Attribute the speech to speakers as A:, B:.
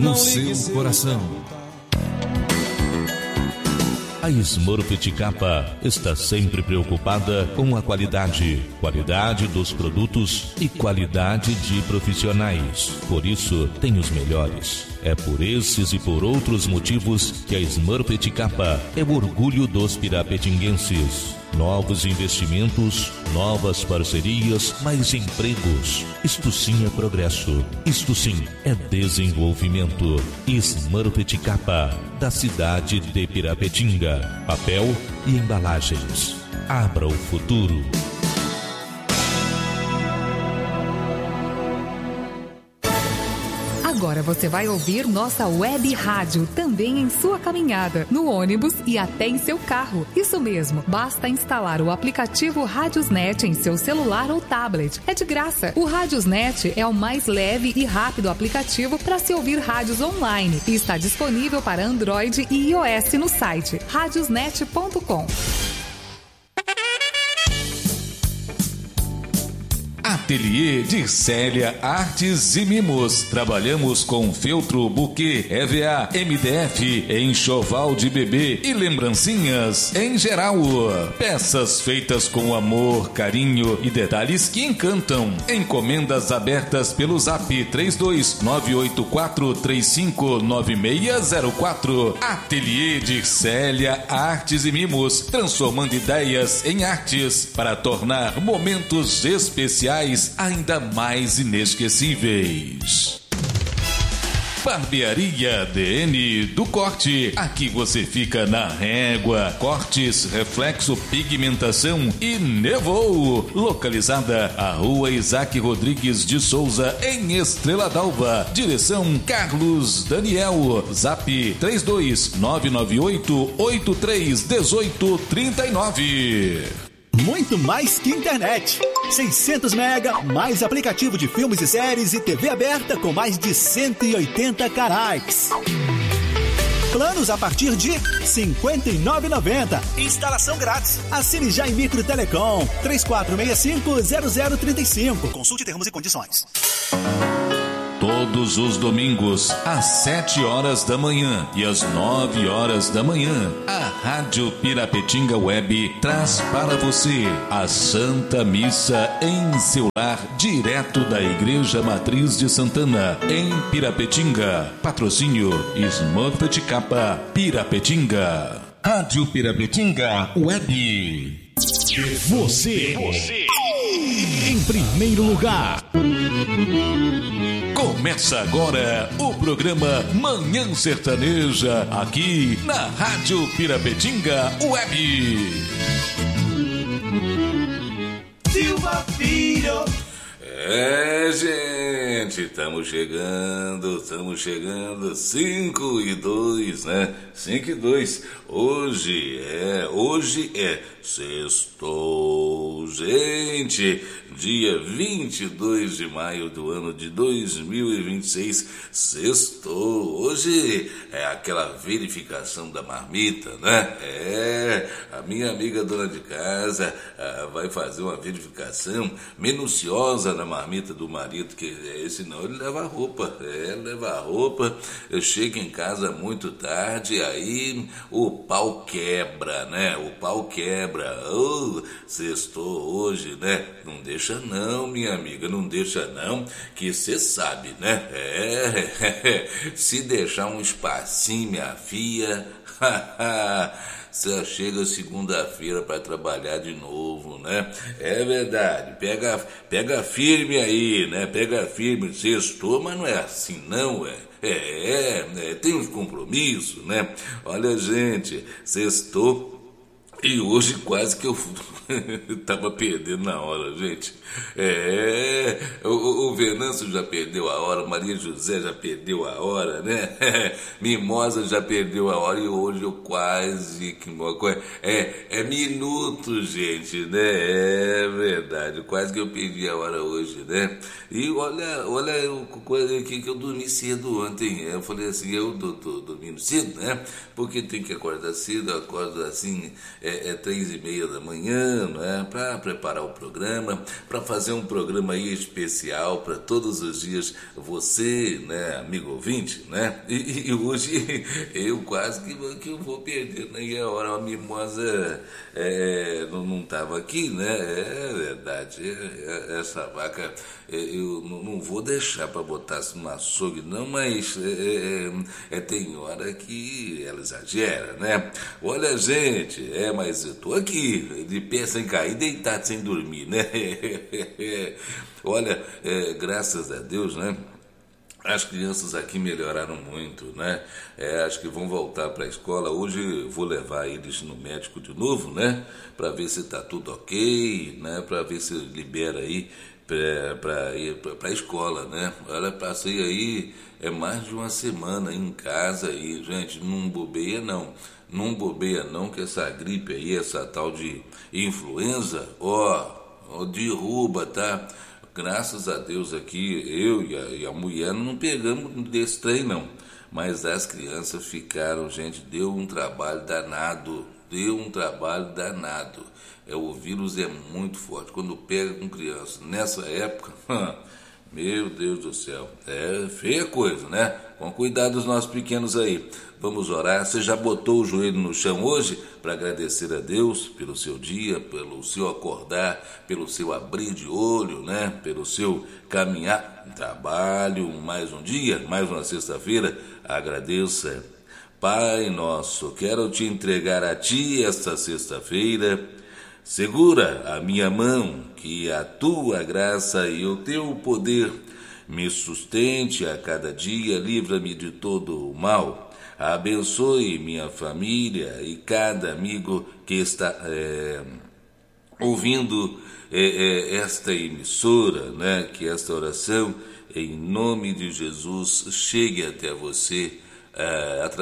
A: no seu coração.
B: A Smurfit Kappa está sempre preocupada com a qualidade dos produtos e qualidade de profissionais. Por isso, tem os melhores. É por esses e por outros motivos que a Smurfit Kappa é o orgulho dos pirapetinguenses. Novos investimentos, novas parcerias, mais empregos. Isto sim é progresso. Isto sim é desenvolvimento. Smurfit Kappa, da cidade de Pirapetinga. Papel e embalagens. Abra o futuro.
C: Agora você vai ouvir nossa web rádio também em sua caminhada, no ônibus e até em seu carro. Isso mesmo, basta instalar o aplicativo Radiosnet em seu celular ou tablet. É de graça. O Radiosnet é o mais leve e rápido aplicativo para se ouvir rádios online e está disponível para Android e iOS no site radiosnet.com.
D: Ateliê de Célia Artes e Mimos. Trabalhamos com feltro, buquê, EVA, MDF, enxoval de bebê e lembrancinhas em geral. Peças feitas com amor, carinho e detalhes que encantam. Encomendas abertas pelo Zap 32984359604. Ateliê de Célia Artes e Mimos. Transformando ideias em artes para tornar momentos especiais ainda mais inesquecíveis. Barbearia DN do Corte. Aqui você fica na régua. Cortes, reflexo, pigmentação e nevou. Localizada à Rua Isaac Rodrigues de Souza, em Estrela d'Alva. Direção Carlos Daniel. Zap 32998831839.
E: Muito mais que internet. 600 mega, mais aplicativo de filmes e séries e TV aberta com mais de 180 canais. Planos a partir de R$ 59,90. Instalação grátis. Assine já em Micro Telecom 3465-0035. Consulte termos e condições.
D: Todos os domingos, às 7 horas da manhã e às 9 horas da manhã, a Rádio Pirapetinga Web traz para você a Santa Missa em seu lar, direto da Igreja Matriz de Santana, em Pirapetinga. Patrocínio Smurfit Kappa Pirapetinga. Rádio Pirapetinga Web.
A: Você em primeiro lugar.
D: Começa agora o programa Manhã Sertaneja, aqui na Rádio Pirapetinga Web.
F: Silva Filho.
D: Gente, estamos chegando, 5:02, né? 5:02. Hoje é sextou, gente, dia 22 de maio do ano de 2026, sextou. Hoje é aquela verificação da marmita, né? A minha amiga dona de casa vai fazer uma verificação minuciosa na marmita do marido, que senão ele leva a roupa, eu chego em casa muito tarde, aí o pau quebra, né? Sextou hoje, né? Não deixa não, minha amiga, não deixa não, que você sabe, né? Se deixar um espacinho, minha filha, você chega segunda-feira para trabalhar de novo, né? É verdade, pega firme aí, né? Pega firme, sextou, mas não é assim não, tem uns compromissos, né? Olha, gente, sextou e hoje quase que eu tava perdendo na hora, gente. O Venâncio já perdeu a hora, Maria José já perdeu a hora, né? Mimosa já perdeu a hora e hoje eu quase que... É minutos, gente, né? É verdade, quase que eu perdi a hora hoje, né? E olha que eu dormi cedo ontem. Eu falei assim, eu tô dormindo cedo, né? Porque tem que acordar cedo, eu acordo assim, 3:30 da manhã, né? Para preparar o programa, para fazer um programa aí especial para todos os dias, você, né, amigo ouvinte, né? E hoje eu quase que eu vou perder, né? E a hora a mimosa não estava aqui, né? É verdade, essa vaca eu não vou deixar para botar no açougue não, mas tem hora que ela exagera, né? Olha, gente, mas eu tô aqui, de pé sem cair, deitado sem dormir, né? Olha, graças a Deus, né? As crianças aqui melhoraram muito, né? Acho que vão voltar para a escola. Hoje vou levar eles no médico de novo, né? Para ver se está tudo ok, né? Para ver se libera aí para ir para a escola, né? Olha, passei aí mais de uma semana em casa aí, gente, não bobeia não. Não bobeia não, que essa gripe aí, essa tal de influenza, derruba, tá? Graças a Deus aqui, eu e a mulher não pegamos desse trem não. Mas as crianças ficaram, gente, deu um trabalho danado. O vírus é muito forte. Quando pega com criança nessa época, meu Deus do céu, é feia coisa, né? Com cuidado dos nossos pequenos aí. Vamos orar. Você já botou o joelho no chão hoje para agradecer a Deus pelo seu dia, pelo seu acordar, pelo seu abrir de olho, né? Pelo seu caminhar, trabalho, mais um dia, mais uma sexta-feira. Agradeça. Pai nosso, quero te entregar a ti esta sexta-feira. Segura a minha mão, que a tua graça e o teu poder me sustente a cada dia, livra-me de todo o mal. Abençoe minha família e cada amigo que está ouvindo esta emissora, né? Que esta oração, em nome de Jesus, chegue até você através